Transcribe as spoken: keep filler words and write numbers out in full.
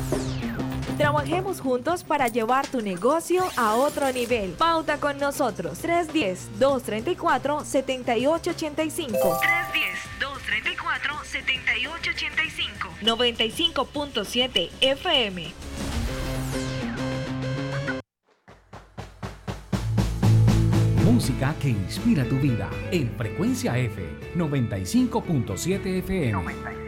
Trabajemos juntos para llevar tu negocio a otro nivel. Pauta con nosotros. tres uno cero, dos tres cuatro, siete ocho ocho cinco. tres uno cero, dos tres cuatro, siete ocho ocho cinco. noventa y cinco punto siete F M. Música que inspira tu vida en Frecuencia F noventa y cinco punto siete F M.